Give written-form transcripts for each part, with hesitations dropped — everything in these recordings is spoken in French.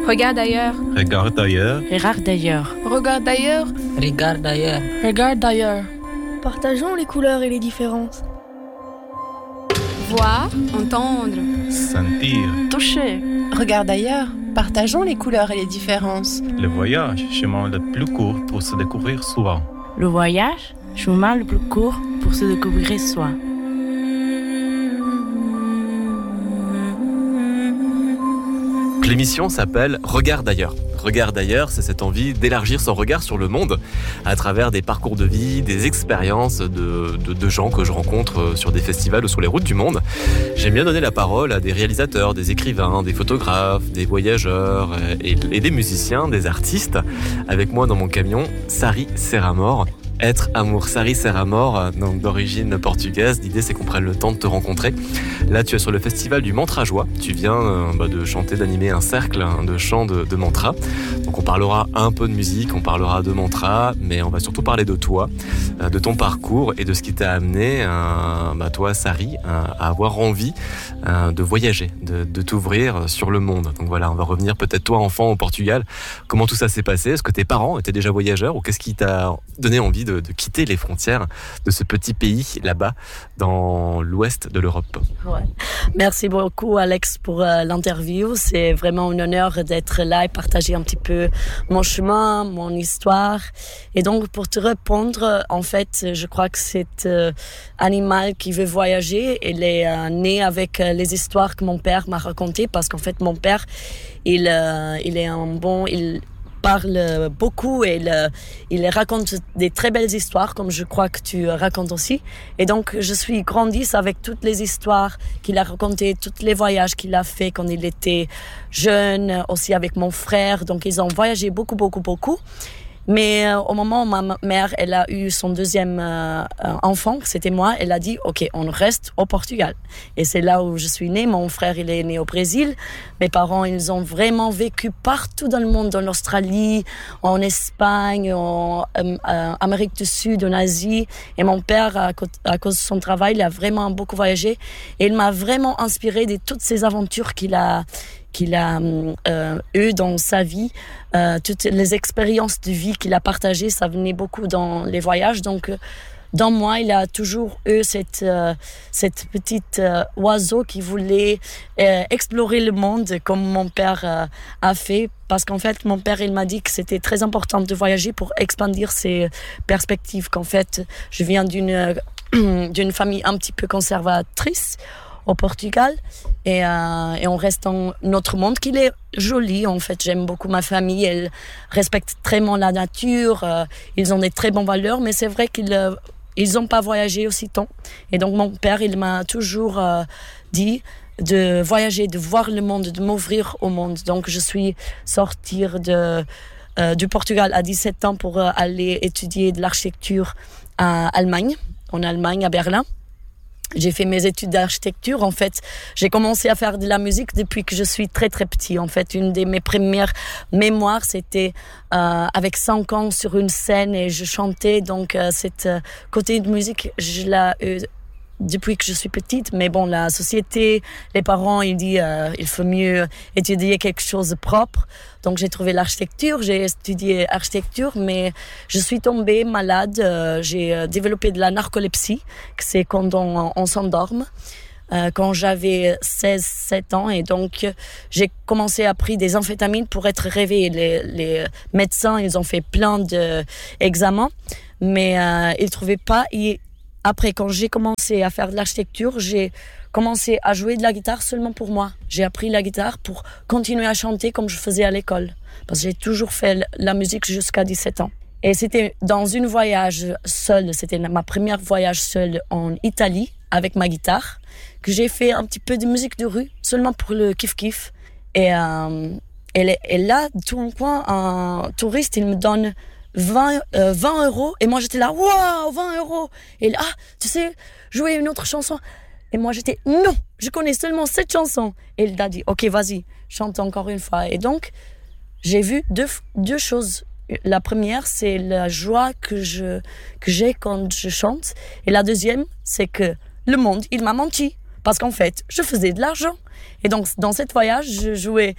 Regarde ailleurs. Regarde ailleurs. Regarde ailleurs. Regarde ailleurs. Regarde ailleurs. Regarde ailleurs. Partageons les couleurs et les différences. Voir, entendre. Sentir. Toucher. Regarde ailleurs. Partageons les couleurs et les différences. Le voyage, chemin le plus court pour se découvrir soi. Le voyage, chemin le plus court pour se découvrir soi. L'émission s'appelle Regarde ailleurs. Regarde ailleurs, c'est cette envie d'élargir son regard sur le monde à travers des parcours de vie, des expériences de gens que je rencontre sur des festivals ou sur les routes du monde. J'aime bien donner la parole à des réalisateurs, des écrivains, des photographes, des voyageurs et des musiciens, des artistes. Avec moi dans mon camion, Sari Serramor. Être Amour, Sari Serramor, donc d'origine portugaise. L'idée, c'est qu'on prenne le temps de te rencontrer. Là, tu es sur le festival du Mantra-Joie. Tu viens de chanter, d'animer un cercle de chant de mantra. Donc, on parlera un peu de musique, on parlera de mantra, mais on va surtout parler de toi, de ton parcours et de ce qui t'a amené, toi, Sari, à avoir envie de voyager, de t'ouvrir sur le monde. Donc voilà, on va revenir peut-être toi, enfant, au Portugal. Comment tout ça s'est passé? Est-ce que tes parents étaient déjà voyageurs ou qu'est-ce qui t'a donné envie de quitter les frontières de ce petit pays là-bas dans l'ouest de l'Europe? Ouais. Merci beaucoup Alex pour l'interview. C'est vraiment un honneur d'être là et partager un petit peu mon chemin, mon histoire. Et donc pour te répondre, en fait, je crois que cet animal qui veut voyager, il est né avec les histoires que mon père m'a racontées parce qu'en fait mon père, il est il parle beaucoup et il raconte des très belles histoires comme je crois que tu racontes aussi. Et donc je suis grandie avec toutes les histoires qu'il a racontées, tous les voyages qu'il a fait quand il était jeune, aussi avec mon frère. Donc ils ont voyagé beaucoup. Mais au moment où ma mère elle a eu son deuxième enfant, c'était moi, elle a dit ok, on reste au Portugal. Et c'est là où je suis née. Mon frère il est né au Brésil. Mes parents ils ont vraiment vécu partout dans le monde, en Australie, en Espagne, en Amérique du Sud, en Asie. Et mon père à cause de son travail il a vraiment beaucoup voyagé et il m'a vraiment inspirée de toutes ces aventures qu'il a eu dans sa vie, toutes les expériences de vie qu'il a partagées, ça venait beaucoup dans les voyages. Donc, dans moi, il a toujours eu cette petite oiseau qui voulait explorer le monde comme mon père a fait. Parce qu'en fait, mon père, il m'a dit que c'était très important de voyager pour expandir ses perspectives. Qu'en fait, je viens d'une famille un petit peu conservatrice au Portugal et on reste dans notre monde qui est joli. En fait, j'aime beaucoup ma famille, elle respecte très bien la nature, ils ont des très bonnes valeurs, mais c'est vrai qu'ils n'ont pas voyagé aussitôt. Et donc mon père, il m'a toujours dit de voyager, de voir le monde, de m'ouvrir au monde. Donc je suis sortie du Portugal à 17 ans pour aller étudier de l'architecture en Allemagne, à Berlin. J'ai fait mes études d'architecture. En fait, j'ai commencé à faire de la musique depuis que je suis très petit. En fait, une de mes premières mémoires, c'était avec 5 ans sur une scène et je chantais. Donc, cette côté de musique, je l'ai eu depuis que je suis petite. Mais bon, la société, les parents, ils disent il faut mieux étudier quelque chose de propre. Donc, j'ai trouvé l'architecture, j'ai étudié architecture, mais je suis tombée malade. J'ai développé de la narcolepsie, que c'est quand on s'endorme. Quand j'avais 16-17 ans, et donc j'ai commencé à prendre des amphétamines pour être réveillée. Les médecins, ils ont fait plein d'examens, mais ils ne trouvaient pas. Et après, quand j'ai commencé à faire de l'architecture, j'ai commencé à jouer de la guitare seulement pour moi. J'ai appris la guitare pour continuer à chanter comme je faisais à l'école. Parce que j'ai toujours fait la musique jusqu'à 17 ans. Et c'était dans un voyage seul, c'était ma première voyage seule en Italie avec ma guitare, que j'ai fait un petit peu de musique de rue, seulement pour le kiff-kiff. Et là, tout en coin, un touriste, il me donne 20 euros. Et moi, j'étais là, waouh, 20 euros. Et là, tu sais, jouer une autre chanson. Et moi, j'étais, non, je connais seulement cette chanson. Et il a dit, ok, vas-y, chante encore une fois. Et donc, j'ai vu deux choses. La première, c'est la joie que j'ai quand je chante. Et la deuxième, c'est que le monde, il m'a menti. Parce qu'en fait, je faisais de l'argent. Et donc, dans ce voyage, je jouais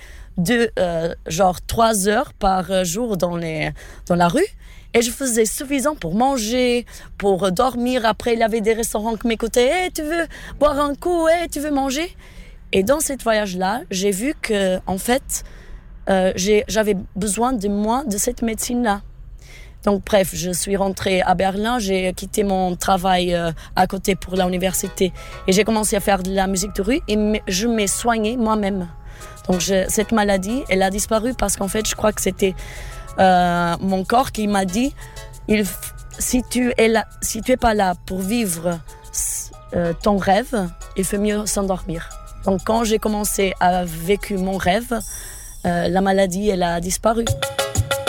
3 heures par jour dans la rue. Et je faisais suffisant pour manger, pour dormir. Après, il y avait des restaurants qui m'écoutaient. « Hey, tu veux boire un coup? Hey, tu veux manger ?» Et dans ce voyage-là, j'ai vu que, en fait, j'avais besoin de cette médecine-là. Donc, bref, je suis rentrée à Berlin. J'ai quitté mon travail à côté pour l'université. Et j'ai commencé à faire de la musique de rue. Et je m'ai soignée moi-même. Donc, cette maladie, elle a disparu parce qu'en fait, je crois que c'était mon corps qui m'a dit si tu es pas là pour vivre ton rêve, il faut mieux s'endormir. Donc quand j'ai commencé à vivre mon rêve, la maladie elle a disparu.